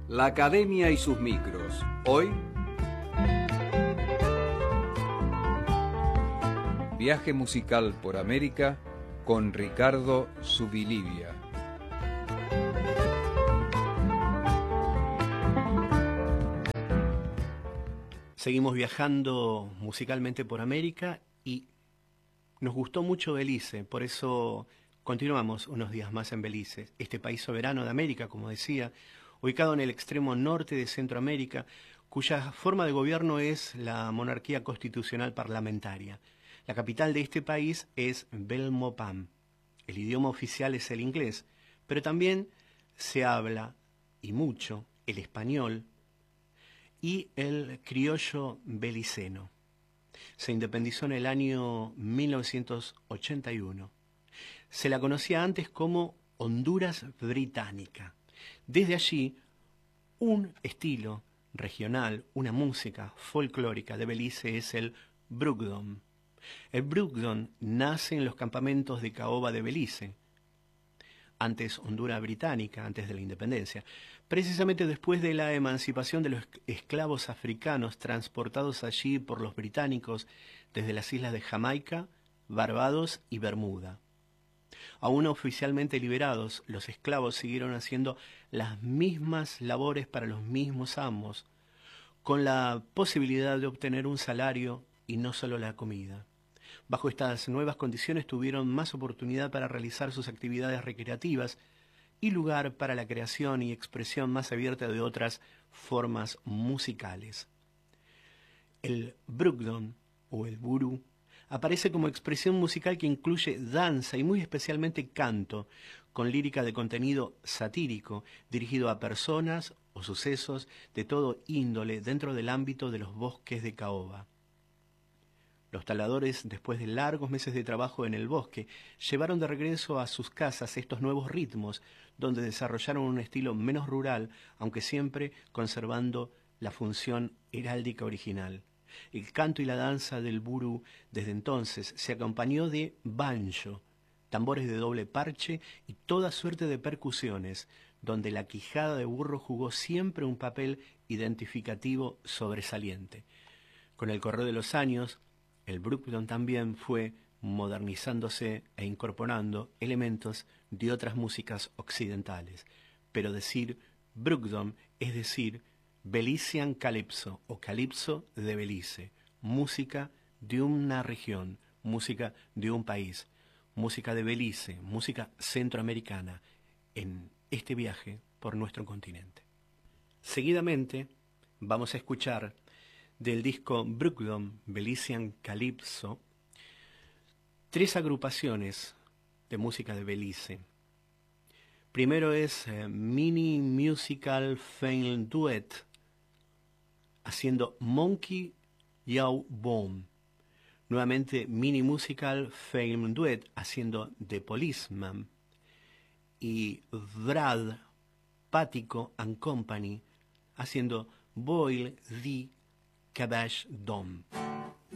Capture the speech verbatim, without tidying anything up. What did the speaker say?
La Academia y sus micros. Hoy, viaje musical por América con Ricardo Subilivia. Seguimos viajando musicalmente por América y nos gustó mucho Belice, por eso continuamos unos días más en Belice, este país soberano de América, como decía, ubicado en el extremo norte de Centroamérica, cuya forma de gobierno es la monarquía constitucional parlamentaria. La capital de este país es Belmopán. El idioma oficial es el inglés, pero también se habla, y mucho, el español y el criollo beliceno. Se independizó en el año mil novecientos ochenta y uno. Se la conocía antes como Honduras Británica. Desde allí, un estilo regional, una música folclórica de Belice es el Brugdom. El Brugdom nace en los campamentos de caoba de Belice, antes Honduras Británica, antes de la independencia, precisamente después de la emancipación de los esclavos africanos transportados allí por los británicos desde las islas de Jamaica, Barbados y Bermuda. Aún oficialmente liberados, los esclavos siguieron haciendo las mismas labores para los mismos amos, con la posibilidad de obtener un salario y no solo la comida. Bajo estas nuevas condiciones tuvieron más oportunidad para realizar sus actividades recreativas y lugar para la creación y expresión más abierta de otras formas musicales. El Brugdom, o el Buru, aparece como expresión musical que incluye danza y muy especialmente canto, con lírica de contenido satírico, dirigido a personas o sucesos de todo índole dentro del ámbito de los bosques de caoba. Los taladores, después de largos meses de trabajo en el bosque, llevaron de regreso a sus casas estos nuevos ritmos, donde desarrollaron un estilo menos rural, aunque siempre conservando la función heráldica original. El canto y la danza del Buru desde entonces se acompañó de banjo, tambores de doble parche y toda suerte de percusiones, donde la quijada de burro jugó siempre un papel identificativo sobresaliente. Con el correr de los años, el Brugdom también fue modernizándose e incorporando elementos de otras músicas occidentales. Pero decir Brugdom es decir Belician Calypso o Calipso de Belice, música de una región, música de un país, música de Belice, música centroamericana, en este viaje por nuestro continente. Seguidamente vamos a escuchar del disco Brugdom Belician Calypso tres agrupaciones de música de Belice. Primero es eh, Mini Musical Film Duet haciendo Monkey Yaw Bomb. Nuevamente Mini Musical Film Duet haciendo The Policeman. Y Brad Pático and Company haciendo Boil the Cabbage Dome.